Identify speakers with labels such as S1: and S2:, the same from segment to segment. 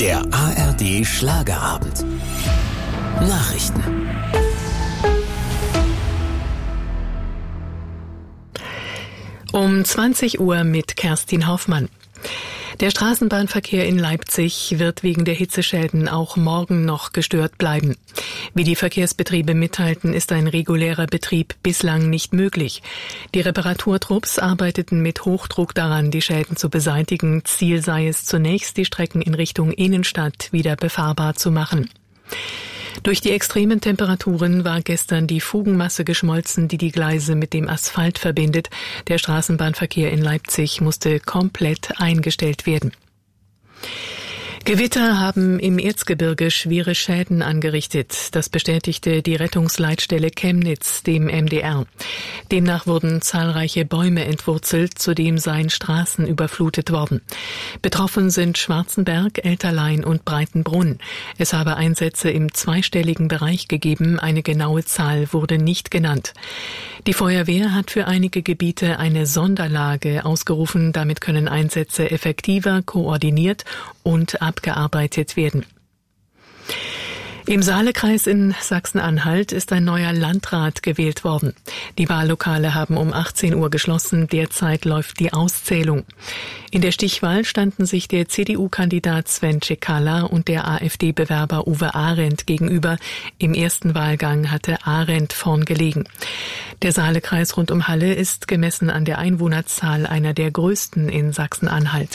S1: Der ARD Schlagerabend. Nachrichten.
S2: Um 20 Uhr mit Kerstin Hoffmann. Der Straßenbahnverkehr in Leipzig wird wegen der Hitzeschäden auch morgen noch gestört bleiben. Wie die Verkehrsbetriebe mitteilten, ist ein regulärer Betrieb bislang nicht möglich. Die Reparaturtrupps arbeiteten mit Hochdruck daran, die Schäden zu beseitigen. Ziel sei es zunächst, die Strecken in Richtung Innenstadt wieder befahrbar zu machen. Durch die extremen Temperaturen war gestern die Fugenmasse geschmolzen, die die Gleise mit dem Asphalt verbindet. Der Straßenbahnverkehr in Leipzig musste komplett eingestellt werden. Gewitter haben im Erzgebirge schwere Schäden angerichtet. Das bestätigte die Rettungsleitstelle Chemnitz dem MDR. Demnach wurden zahlreiche Bäume entwurzelt, zudem seien Straßen überflutet worden. Betroffen sind Schwarzenberg, Elterlein und Breitenbrunn. Es habe Einsätze im zweistelligen Bereich gegeben. Eine genaue Zahl wurde nicht genannt. Die Feuerwehr hat für einige Gebiete eine Sonderlage ausgerufen. Damit können Einsätze effektiver, koordiniert und abgearbeitet werden. Im Saalekreis in Sachsen-Anhalt ist ein neuer Landrat gewählt worden. Die Wahllokale haben um 18 Uhr geschlossen. Derzeit läuft die Auszählung. In der Stichwahl standen sich der CDU-Kandidat Sven Cekala und der AfD-Bewerber Uwe Arendt gegenüber. Im ersten Wahlgang hatte Arendt vorn gelegen. Der Saalekreis rund um Halle ist gemessen an der Einwohnerzahl einer der größten in Sachsen-Anhalt.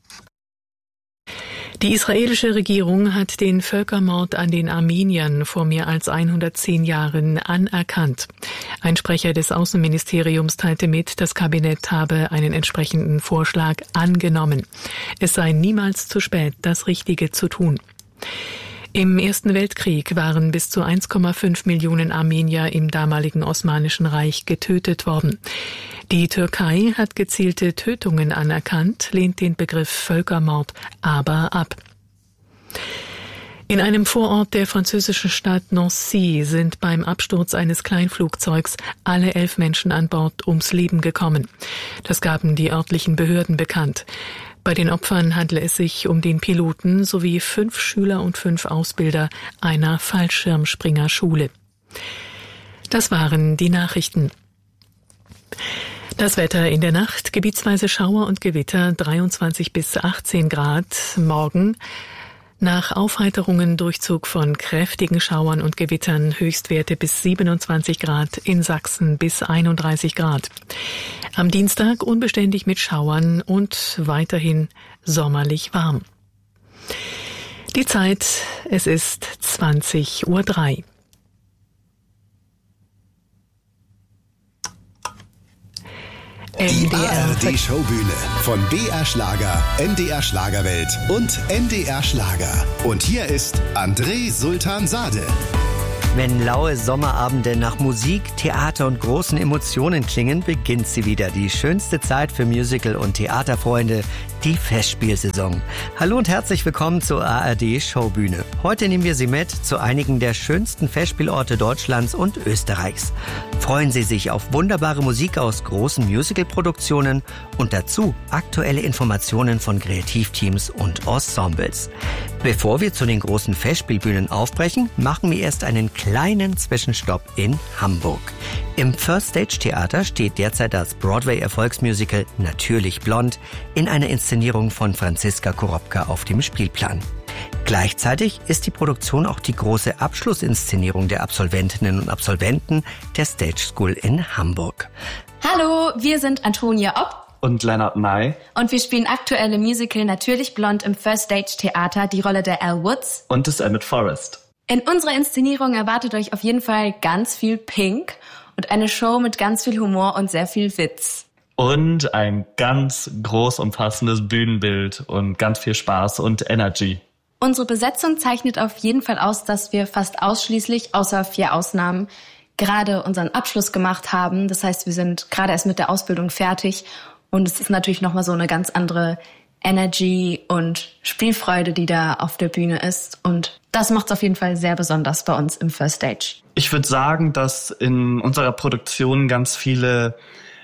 S2: Die israelische Regierung hat den Völkermord an den Armeniern vor mehr als 110 Jahren anerkannt. Ein Sprecher des Außenministeriums teilte mit, das Kabinett habe einen entsprechenden Vorschlag angenommen. Es sei niemals zu spät, das Richtige zu tun. Im Ersten Weltkrieg waren bis zu 1,5 Millionen Armenier im damaligen Osmanischen Reich getötet worden. Die Türkei hat gezielte Tötungen anerkannt, lehnt den Begriff Völkermord aber ab. In einem Vorort der französischen Stadt Nancy sind beim Absturz eines Kleinflugzeugs alle 11 Menschen an Bord ums Leben gekommen. Das gaben die örtlichen Behörden bekannt. Bei den Opfern handle es sich um den Piloten sowie 5 Schüler und 5 Ausbilder einer Fallschirmspringerschule. Das waren die Nachrichten. Das Wetter in der Nacht, gebietsweise Schauer und Gewitter, 23 bis 18 Grad. Morgen nach Aufheiterungen Durchzug von kräftigen Schauern und Gewittern, Höchstwerte bis 27 Grad, in Sachsen bis 31 Grad. Am Dienstag unbeständig mit Schauern und weiterhin sommerlich warm. Die Zeit, es ist 20:03 Uhr.
S1: Die ARD-Showbühne von BR Schlager, NDR Schlagerwelt und NDR Schlager. Und hier ist André Sultan Sade.
S3: Wenn laue Sommerabende nach Musik, Theater und großen Emotionen klingen, beginnt sie wieder. Die schönste Zeit für Musical- und Theaterfreunde, die Festspielsaison. Hallo und herzlich willkommen zur ARD-Showbühne. Heute nehmen wir Sie mit zu einigen der schönsten Festspielorte Deutschlands und Österreichs. Freuen Sie sich auf wunderbare Musik aus großen Musical-Produktionen und dazu aktuelle Informationen von Kreativteams und Ensembles. Bevor wir zu den großen Festspielbühnen aufbrechen, machen wir erst einen kleinen Zwischenstopp in Hamburg. Im First Stage Theater steht derzeit das Broadway-Erfolgsmusical Natürlich Blond in einer Inszenierung von Franziska Korobka auf dem Spielplan. Gleichzeitig ist die Produktion auch die große Abschlussinszenierung der Absolventinnen und Absolventen der Stage School in Hamburg.
S4: Hallo, wir sind Antonia Opp
S5: und Lennart Ney.
S4: Und wir spielen aktuell im Musical Natürlich Blond im First Stage Theater die Rolle der Elle Woods
S5: und des Emmett Forrest.
S4: In unserer Inszenierung erwartet euch auf jeden Fall ganz viel Pink und eine Show mit ganz viel Humor und sehr viel Witz.
S5: Und ein ganz groß umfassendes Bühnenbild und ganz viel Spaß und Energy.
S4: Unsere Besetzung zeichnet auf jeden Fall aus, dass wir fast ausschließlich, außer 4 Ausnahmen, gerade unseren Abschluss gemacht haben. Das heißt, wir sind gerade erst mit der Ausbildung fertig und es ist natürlich nochmal so eine ganz andere Energy und Spielfreude, die da auf der Bühne ist. Und das macht es auf jeden Fall sehr besonders bei uns im First Stage.
S5: Ich würde sagen, dass in unserer Produktion ganz viele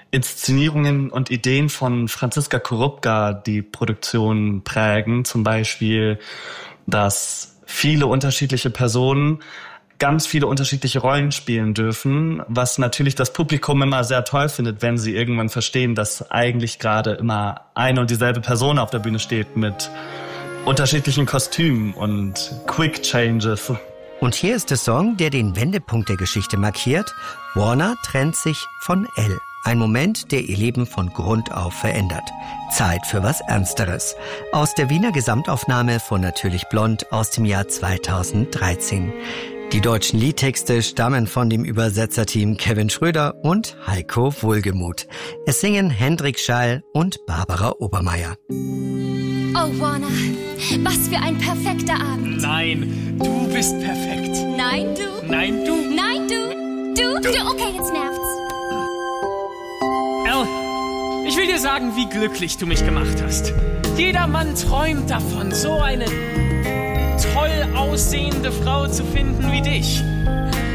S5: Inszenierungen und Ideen von Franziska Korupka die Produktion prägen. Zum Beispiel, dass viele unterschiedliche Personen ganz viele unterschiedliche Rollen spielen dürfen, was natürlich das Publikum immer sehr toll findet, wenn sie irgendwann verstehen, dass eigentlich gerade immer eine und dieselbe Person auf der Bühne steht mit unterschiedlichen Kostümen und Quick Changes.
S3: Und hier ist der Song, der den Wendepunkt der Geschichte markiert. Warner trennt sich von Elle. Ein Moment, der ihr Leben von Grund auf verändert. Zeit für was Ernsteres. Aus der Wiener Gesamtaufnahme von Natürlich Blond aus dem Jahr 2013. Die deutschen Liedtexte stammen von dem Übersetzerteam Kevin Schröder und Heiko Wohlgemuth. Es singen Hendrik Schall und Barbara Obermeier.
S6: Oh, Warner, was für ein perfekter Abend.
S7: Nein, du bist perfekt.
S6: Nein, du.
S7: Nein, du.
S6: Nein, du. Du. Okay, jetzt nervt's.
S7: Elle, ich will dir sagen, wie glücklich du mich gemacht hast. Jeder Mann träumt davon, so eine toll aussehende Frau zu finden wie dich.